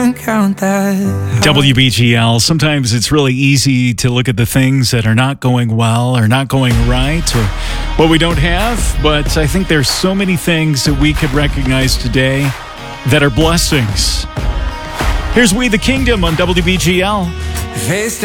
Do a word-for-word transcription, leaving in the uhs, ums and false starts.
count that. W B G L. Sometimes it's really easy to look at the things that are not going well or not going right or what we don't have. But I think there's so many things that we could recognize today that are blessings. Here's We the Kingdom on W B G L. Face